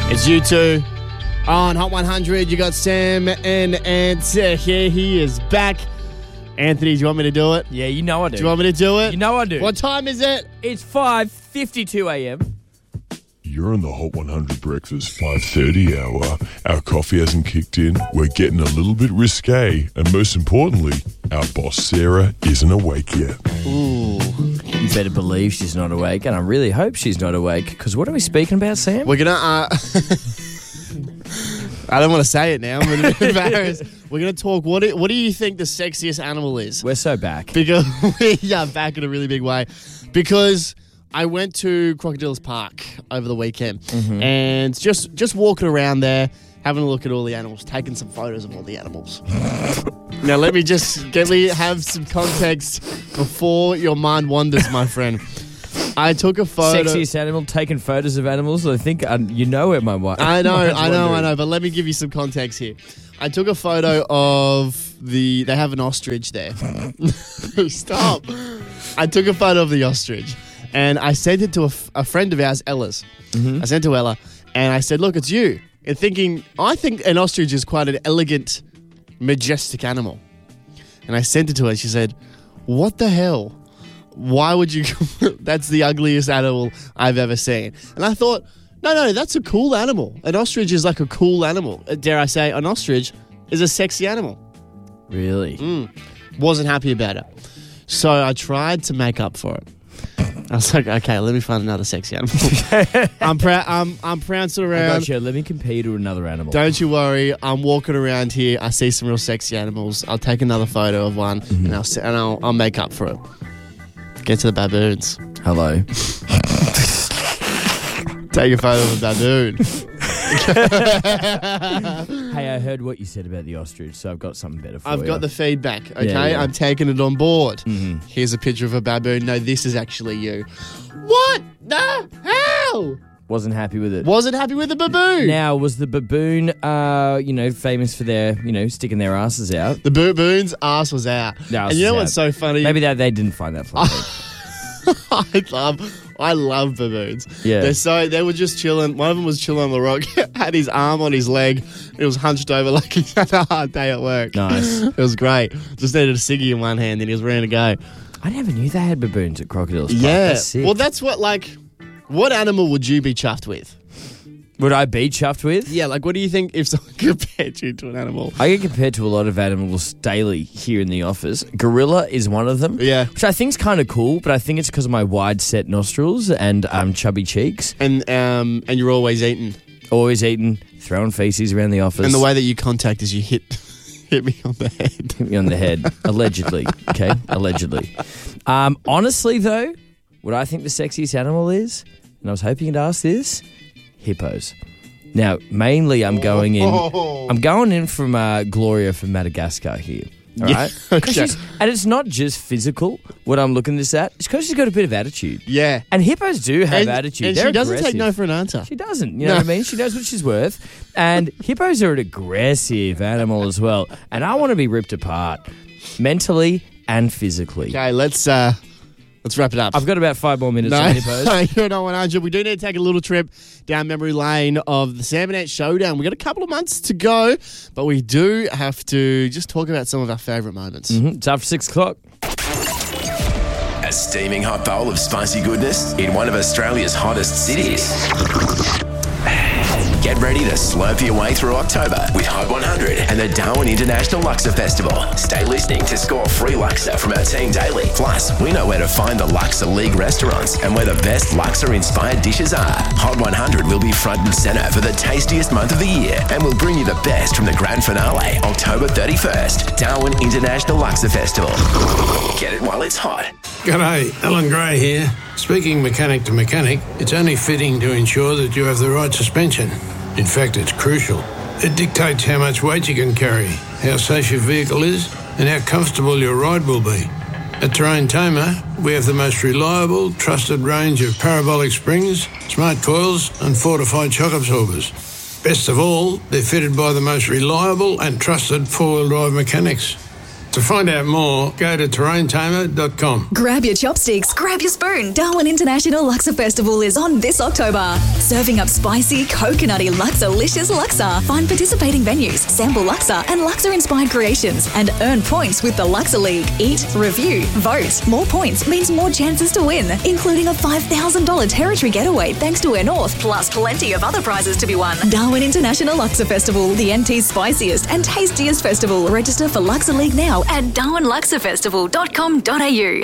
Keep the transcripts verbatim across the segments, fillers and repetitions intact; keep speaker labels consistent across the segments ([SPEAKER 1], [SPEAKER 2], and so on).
[SPEAKER 1] It's you two on Hot one hundred. You got Sam and Ant here. He is back. Anthony, do you want me to do it?
[SPEAKER 2] Yeah, you know I do.
[SPEAKER 1] Do you want me to do it?
[SPEAKER 2] You know I do.
[SPEAKER 1] What time is it?
[SPEAKER 2] It's five fifty-two a.m.
[SPEAKER 3] You're on the Hot one hundred breakfast five thirty hour. Our coffee hasn't kicked in. We're getting a little bit risque. And most importantly, our boss Sarah isn't awake yet.
[SPEAKER 1] Ooh.
[SPEAKER 2] You better believe she's not awake, and I really hope she's not awake, because what are we speaking about, Sam?
[SPEAKER 1] We're going to... Uh, I don't want to say it now. I'm a bit embarrassed. We're going to talk... What do, what do you think the sexiest animal is?
[SPEAKER 2] We're so back.
[SPEAKER 1] Because we are back in a really big way. Because... I went to Crocodiles Park over the weekend mm-hmm. and just just walking around there, having a look at all the animals, taking some photos of all the animals. Now, let me just get me have some context before your mind wanders, my friend. I took a photo.
[SPEAKER 2] Sexiest animal, taking photos of animals. I think uh, you know where my wife.
[SPEAKER 1] I know, I know, I know. But let me give you some context here. I took a photo of the. They have an ostrich there. Stop. I took a photo of the ostrich. And I sent it to a, f- a friend of ours, Ella's. Mm-hmm. I sent it to Ella, and I said, look, it's you. And thinking, I think an ostrich is quite an elegant, majestic animal. And I sent it to her, and she said, what the hell? Why would you... That's the ugliest animal I've ever seen. And I thought, no, no, that's a cool animal. An ostrich is like a cool animal. Dare I say, an ostrich is a sexy animal.
[SPEAKER 2] Really?
[SPEAKER 1] Mm. Wasn't happy about it. So I tried to make up for it. I was like, okay, let me find another sexy animal. I'm proud. I'm I'm prancing around.
[SPEAKER 2] I got you. Let me compare you to another animal.
[SPEAKER 1] Don't you worry. I'm walking around here. I see some real sexy animals. I'll take another photo of one, mm-hmm. and I'll and I'll I'll make up for it. Get to the baboons.
[SPEAKER 2] Hello.
[SPEAKER 1] Take a photo of a baboon.
[SPEAKER 2] Hey, I heard what you said about the ostrich, so I've got something better for
[SPEAKER 1] I've
[SPEAKER 2] you.
[SPEAKER 1] I've got the feedback, okay?
[SPEAKER 2] Yeah, yeah.
[SPEAKER 1] I'm taking it on board.
[SPEAKER 2] Mm-hmm.
[SPEAKER 1] Here's a picture of a baboon. No, this is actually you. What the hell?
[SPEAKER 2] Wasn't happy with it.
[SPEAKER 1] Wasn't happy with the baboon.
[SPEAKER 2] Now, was the baboon, uh, you know, famous for their, you know, sticking their asses out?
[SPEAKER 1] The baboon's ass was out.
[SPEAKER 2] The ass
[SPEAKER 1] and you know
[SPEAKER 2] was
[SPEAKER 1] what's
[SPEAKER 2] out.
[SPEAKER 1] so funny?
[SPEAKER 2] Maybe they, they didn't find that funny.
[SPEAKER 1] I love, I love baboons.
[SPEAKER 2] Yeah,
[SPEAKER 1] they're so they were just chilling. One of them was chilling on the rock, had his arm on his leg. It was hunched over like he had a hard day at work.
[SPEAKER 2] Nice,
[SPEAKER 1] it was great. Just needed a ciggy in one hand, and he was ready to go.
[SPEAKER 2] I never knew they had baboons at Crocodiles Park.
[SPEAKER 1] Yeah,
[SPEAKER 2] that's sick.
[SPEAKER 1] Well, that's what like. What animal would you be chuffed with?
[SPEAKER 2] Would I be chuffed with?
[SPEAKER 1] Yeah, like what do you think if someone compared you to an animal?
[SPEAKER 2] I get compared to a lot of animals daily here in the office. Gorilla is one of them.
[SPEAKER 1] Yeah.
[SPEAKER 2] Which I think is kind of cool, but I think it's because of my wide set nostrils and um, chubby cheeks.
[SPEAKER 1] And um and you're always eating.
[SPEAKER 2] Always eating, throwing feces around the office.
[SPEAKER 1] And the way that you contact is you hit hit me on the head.
[SPEAKER 2] Hit me on the head. Allegedly. Okay? Allegedly. Um, honestly though, what I think the sexiest animal is, and I was hoping you'd ask this, hippos. Now, mainly I'm going in
[SPEAKER 1] Oh.
[SPEAKER 2] I'm going in from uh, Gloria from Madagascar here. All
[SPEAKER 1] Yeah,
[SPEAKER 2] right? 'Cause
[SPEAKER 1] okay.
[SPEAKER 2] she's- and it's not just physical, what I'm looking this at. It's because she's got a bit of attitude.
[SPEAKER 1] Yeah.
[SPEAKER 2] And hippos do have
[SPEAKER 1] And,
[SPEAKER 2] attitude.
[SPEAKER 1] and
[SPEAKER 2] They're
[SPEAKER 1] she doesn't
[SPEAKER 2] aggressive.
[SPEAKER 1] take no for an answer.
[SPEAKER 2] She doesn't. You know
[SPEAKER 1] No.
[SPEAKER 2] what I mean? She knows what she's worth. And hippos are an aggressive animal as well. And I want to be ripped apart mentally and physically.
[SPEAKER 1] Okay, let's uh let's wrap it up.
[SPEAKER 2] I've got about five more minutes
[SPEAKER 1] No,
[SPEAKER 2] on hippos.
[SPEAKER 1] you're not one hundred. We do need to take a little trip down memory lane of the Sam and Ant Showdown. We've got a couple of months to go, but we do have to just talk about some of our favourite moments.
[SPEAKER 2] Mm-hmm. It's after six o'clock.
[SPEAKER 4] A steaming hot bowl of spicy goodness in one of Australia's hottest cities. Get ready to slurp your way through October with Hot one hundred and the Darwin International Luxor Festival. Stay listening to score free Luxor from our team daily. Plus, we know where to find the Luxor League restaurants and where the best Luxor-inspired dishes are. Hot one hundred will be front and centre for the tastiest month of the year and will bring you the best from the grand finale, October thirty-first. Darwin International Luxor Festival. Get it while it's hot.
[SPEAKER 5] G'day, Alan Gray here. Speaking mechanic to mechanic, it's only fitting to ensure that you have the right suspension. In fact, it's crucial. It dictates how much weight you can carry, how safe your vehicle is, and how comfortable your ride will be. At Terrain Tamer, we have the most reliable, trusted range of parabolic springs, smart coils, and fortified shock absorbers. Best of all, they're fitted by the most reliable and trusted four-wheel drive mechanics. To find out more, go to terrain tamer dot com.
[SPEAKER 6] Grab your chopsticks, grab your spoon. Darwin International Luxor Festival is on this October. Serving up spicy, coconutty, Luxor-licious Luxor. Find participating venues, sample Luxor and Luxor-inspired creations, and earn points with the Luxor League. Eat, review, vote. More points means more chances to win, including a five thousand dollars territory getaway thanks to Air North, plus plenty of other prizes to be won. Darwin International Luxor Festival, the N T's spiciest and tastiest festival. Register for Luxor League now at darwin luxor festival dot com dot a u.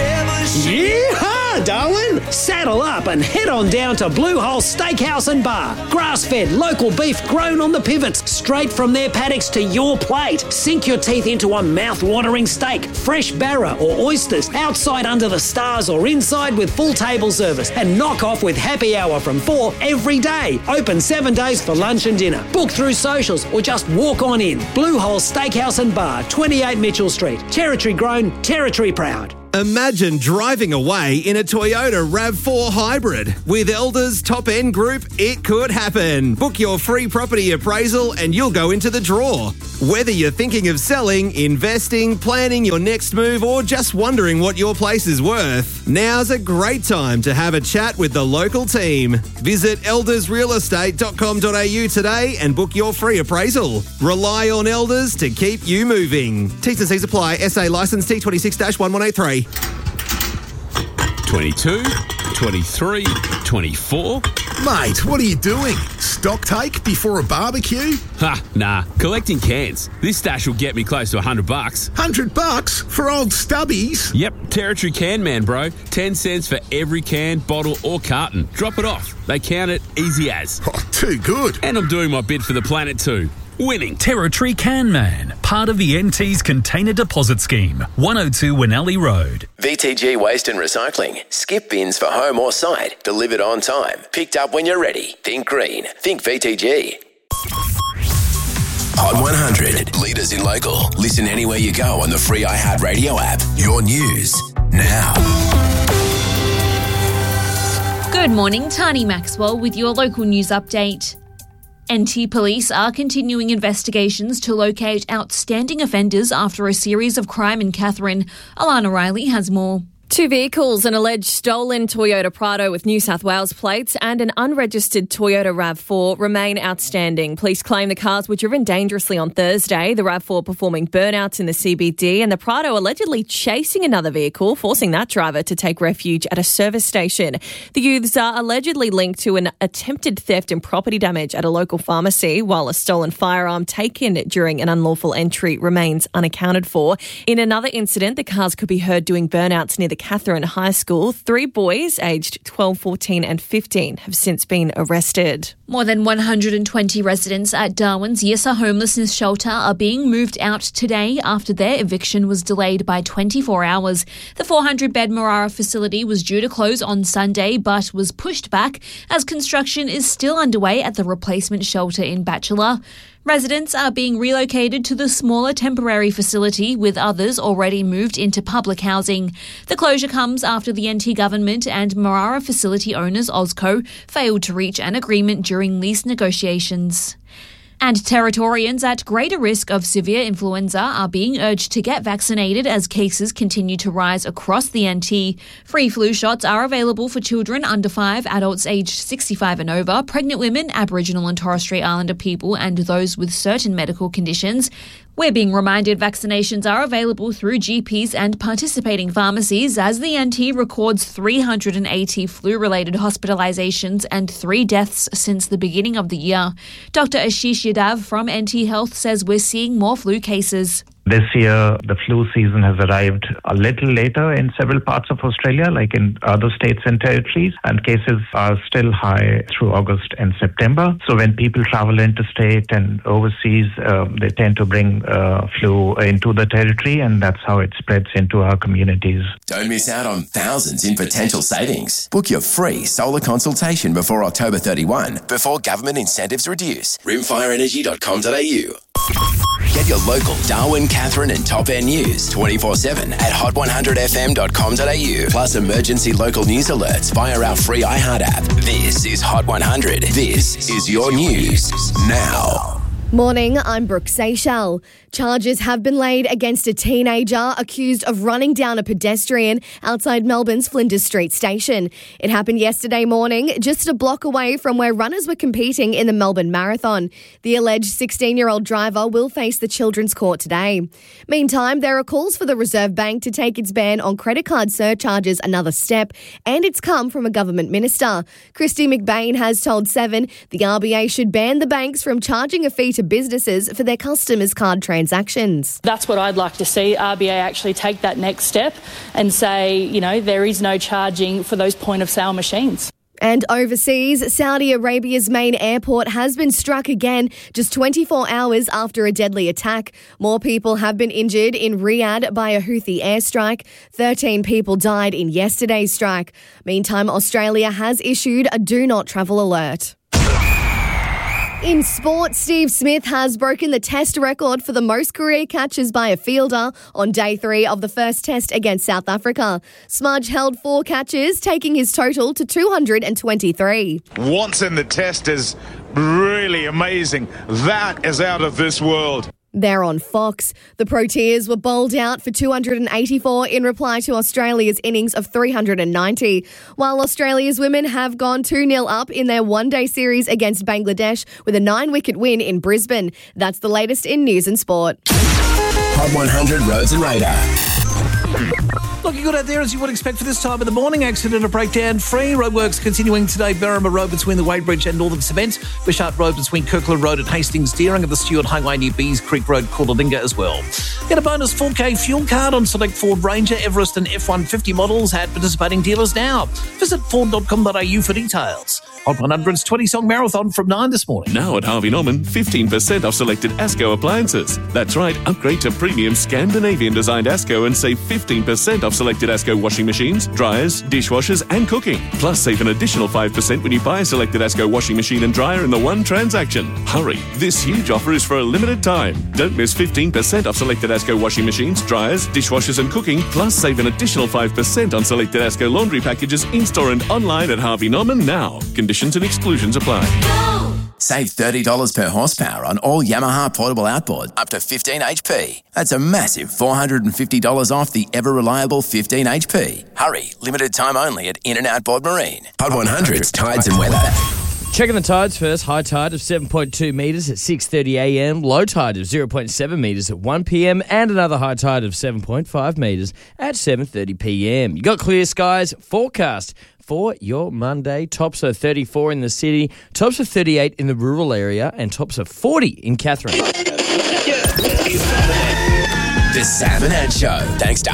[SPEAKER 7] Yeehaw, Darwin! Saddle up and head on down to Blue Hole Steakhouse and Bar. Grass-fed, local beef grown on the pivots, straight from their paddocks to your plate. Sink your teeth into a mouth-watering steak, fresh barra or oysters, outside under the stars or inside with full table service, and knock off with happy hour from four every day. Open seven days for lunch and dinner. Book through socials or just walk on in. Blue Hole Steakhouse and Bar, twenty-eight Mitchell Street. Territory grown, territory proud.
[SPEAKER 8] Imagine driving away in a Toyota RAV four Hybrid. With Elders Top End Group, it could happen. Book your free property appraisal and you'll go into the draw. Whether you're thinking of selling, investing, planning your next move, or just wondering what your place is worth, now's a great time to have a chat with the local team. Visit elders real estate dot com dot a u today and book your free appraisal. Rely on Elders to keep you moving. T's and C's apply. S A licence T twenty-six dash one one eight three.
[SPEAKER 9] twenty-two, twenty-three, twenty-four.
[SPEAKER 10] Mate, what are you doing? Stock take before a barbecue?
[SPEAKER 9] Ha, nah. Collecting cans. This stash will get me close to a hundred bucks.
[SPEAKER 10] Hundred bucks for old stubbies?
[SPEAKER 9] Yep, Territory Can Man, bro. Ten cents for every can, bottle or carton. Drop it off. They count it easy as.
[SPEAKER 10] Oh, too good.
[SPEAKER 9] And I'm doing my bit for the planet too. Winning.
[SPEAKER 11] Territory Can Man, part of the N T's Container Deposit Scheme, one oh two Winnelli Road.
[SPEAKER 4] V T G Waste and Recycling. Skip bins for home or site. Delivered on time. Picked up when you're ready. Think green. Think V T G. Hot one hundred. Leaders in local. Listen anywhere you go on the free iHeartRadio app. Your news now.
[SPEAKER 12] Good morning, Tani Maxwell with your local news update. N T Police are continuing investigations to locate outstanding offenders after a series of crime in Katherine. Alana Riley has more.
[SPEAKER 13] Two vehicles, an alleged stolen Toyota Prado with New South Wales plates and an unregistered Toyota RAV four remain outstanding. Police claim the cars were driven dangerously on Thursday, the RAV four performing burnouts in the C B D and the Prado allegedly chasing another vehicle, forcing that driver to take refuge at a service station. The youths are allegedly linked to an attempted theft and property damage at a local pharmacy, while a stolen firearm taken during an unlawful entry remains unaccounted for. In another incident, the cars could be heard doing burnouts near the Katherine High School. Three boys aged twelve, fourteen and fifteen have since been arrested.
[SPEAKER 12] More than one hundred twenty residents at Darwin's Yissa homelessness shelter are being moved out today after their eviction was delayed by twenty-four hours. The four hundred bed Marara facility was due to close on Sunday but was pushed back as construction is still underway at the replacement shelter in Batchelor. Residents are being relocated to the smaller temporary facility, with others already moved into public housing. The closure comes after the N T government and Marara facility owners Ozco failed to reach an agreement during lease negotiations. And Territorians at greater risk of severe influenza are being urged to get vaccinated as cases continue to rise across the N T. Free flu shots are available for children under five, adults aged sixty-five and over, pregnant women, Aboriginal and Torres Strait Islander people, and those with certain medical conditions. We're being reminded vaccinations are available through G Ps and participating pharmacies as the N T records three hundred eighty flu-related hospitalisations and three deaths since the beginning of the year. Doctor Ashish Yadav from N T Health says we're seeing more flu cases.
[SPEAKER 14] This year, the flu season has arrived a little later in several parts of Australia, like in other states and territories, and cases are still high through August and September. So when people travel interstate and overseas, uh, they tend to bring uh, flu into the territory, and that's how it spreads into our communities.
[SPEAKER 4] Don't miss out on thousands in potential savings. Book your free solar consultation before October thirty-first, before government incentives reduce. rimfire energy dot com dot a u. Get your local Darwin, Katherine and Top End news twenty-four seven at hot one hundred f m dot com dot a u. Plus emergency local news alerts via our free iHeart app. This is Hot one hundred. This is your news now.
[SPEAKER 15] Morning, I'm Brooke Seychelles. Charges have been laid against a teenager accused of running down a pedestrian outside Melbourne's Flinders Street station. It happened yesterday morning, just a block away from where runners were competing in the Melbourne Marathon. The alleged sixteen-year-old driver will face the Children's Court today. Meantime, there are calls for the Reserve Bank to take its ban on credit card surcharges another step, and it's come from a government minister. Christy McBain has told Seven the R B A should ban the banks from charging a fee to businesses for their customers' card transactions.
[SPEAKER 16] That's what I'd like to see, R B A actually take that next step and say, you know, there is no charging for those point-of-sale machines.
[SPEAKER 15] And overseas, Saudi Arabia's main airport has been struck again just twenty-four hours after a deadly attack. More people have been injured in Riyadh by a Houthi airstrike. thirteen people died in yesterday's strike. Meantime, Australia has issued a do not travel alert. In sport, Steve Smith has broken the test record for the most career catches by a fielder on day three of the first test against South Africa. Smudge held four catches, taking his total to two hundred twenty-three.
[SPEAKER 17] What's in the test is really amazing. That is out of this world.
[SPEAKER 15] There on Fox, the Proteas were bowled out for two hundred eighty-four in reply to Australia's innings of three hundred ninety, while Australia's women have gone two nil up in their one-day series against Bangladesh with a nine-wicket win in Brisbane. That's the latest in news and sport.
[SPEAKER 4] Hot one hundred Roads and Radar.
[SPEAKER 18] Looking good out there as you would expect for this time of the morning. Accident and breakdown free. Roadworks continuing today. Berrima Road between the Wadebridge and Northern Cement. Bishart Road between Kirkland Road and Hastings Deering, and the Stewart Highway near Bees Creek Road, Coolalinga as well. Get a bonus four K fuel card on select Ford Ranger, Everest and F one fifty models at participating dealers now. Visit ford dot com dot a u for details. Hot one hundred's twenty-song marathon from nine this morning.
[SPEAKER 19] Now at Harvey Norman, fifteen percent off selected Asco appliances. That's right, upgrade to premium Scandinavian-designed Asco and save fifteen percent off selected Asco washing machines, dryers, dishwashers and cooking. Plus, save an additional five percent when you buy a selected Asco washing machine and dryer in the one transaction. Hurry, this huge offer is for a limited time. Don't miss fifteen percent off selected Asco washing machines, dryers, dishwashers and cooking. Plus, save an additional five percent on selected Asco laundry packages in-store and online at Harvey Norman now. Conditions and exclusions apply.
[SPEAKER 4] Save thirty dollars per horsepower on all Yamaha portable outboard up to fifteen H P. That's a massive four hundred fifty dollars off the ever-reliable fifteen H P. Hurry, limited time only at In and Outboard Marine. Hot one hundred's Tides and Weather.
[SPEAKER 2] Checking the tides first. High tide of seven point two metres at six thirty a m. Low tide of zero point seven metres at one p m. And another high tide of seven point five metres at seven thirty p m. You got clear skies. Forecast for your Monday. Tops are thirty-four in the city, tops are thirty-eight in the rural area, and tops are forty in Katherine.
[SPEAKER 4] The Sam and Ed Show, thanks to